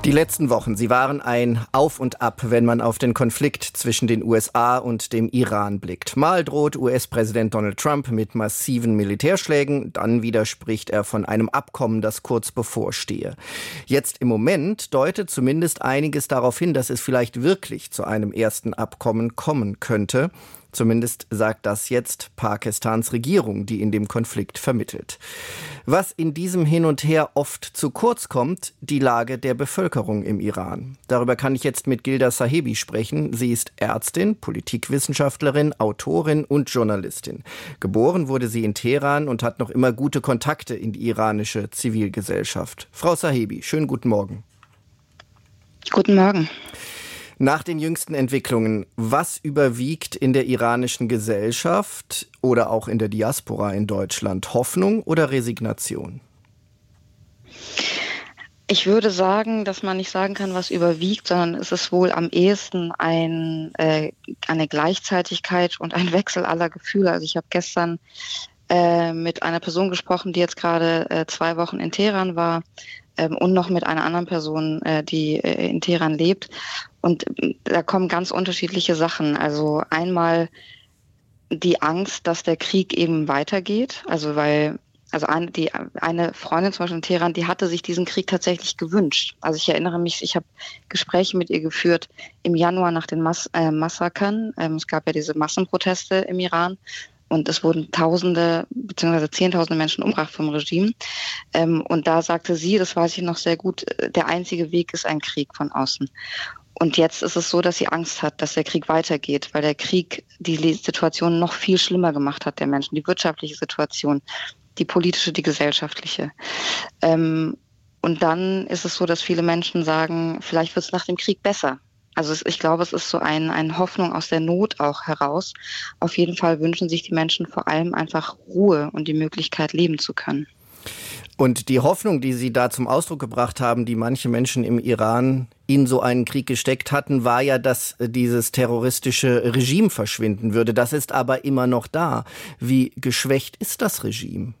Die letzten Wochen, sie waren ein Auf und Ab, wenn man auf den Konflikt zwischen den USA und dem Iran blickt. Mal droht US-Präsident Donald Trump mit massiven Militärschlägen, dann wieder spricht er von einem Abkommen, das kurz bevorstehe. Jetzt im Moment deutet zumindest einiges darauf hin, dass es vielleicht wirklich zu einem ersten Abkommen kommen könnte. Zumindest sagt das jetzt Pakistans Regierung, die in dem Konflikt vermittelt. Was in diesem Hin und Her oft zu kurz kommt, die Lage der Bevölkerung im Iran. Darüber kann ich jetzt mit Gilda Sahebi sprechen. Sie ist Ärztin, Politikwissenschaftlerin, Autorin und Journalistin. Geboren wurde sie in Teheran und hat noch immer gute Kontakte in die iranische Zivilgesellschaft. Frau Sahebi, schönen guten Morgen. Guten Morgen. Nach den jüngsten Entwicklungen, was überwiegt in der iranischen Gesellschaft oder auch in der Diaspora in Deutschland? Hoffnung oder Resignation? Ich würde sagen, dass man nicht sagen kann, was überwiegt, sondern es ist wohl am ehesten eine Gleichzeitigkeit und ein Wechsel aller Gefühle. Also ich habe gestern mit einer Person gesprochen, die jetzt gerade 2 Wochen in Teheran war, und noch mit einer anderen Person, die in Teheran lebt. Und da kommen ganz unterschiedliche Sachen. Also einmal die Angst, dass der Krieg eben weitergeht. Eine Freundin zum Beispiel in Teheran, die hatte sich diesen Krieg tatsächlich gewünscht. Also ich erinnere mich, ich habe Gespräche mit ihr geführt im Januar nach den Massakern. Es gab ja diese Massenproteste im Iran. Und es wurden Tausende bzw. Zehntausende Menschen umgebracht vom Regime. Und da sagte sie, das weiß ich noch sehr gut, der einzige Weg ist ein Krieg von außen. Und jetzt ist es so, dass sie Angst hat, dass der Krieg weitergeht, weil der Krieg die Situation noch viel schlimmer gemacht hat der Menschen, die wirtschaftliche Situation, die politische, die gesellschaftliche. Und dann ist es so, dass viele Menschen sagen, vielleicht wird es nach dem Krieg besser. Also ich glaube, es ist so eine Hoffnung aus der Not auch heraus. Auf jeden Fall wünschen sich die Menschen vor allem einfach Ruhe und die Möglichkeit, leben zu können. Und die Hoffnung, die Sie da zum Ausdruck gebracht haben, die manche Menschen im Iran in so einen Krieg gesteckt hatten, war ja, dass dieses terroristische Regime verschwinden würde. Das ist aber immer noch da. Wie geschwächt ist das Regime?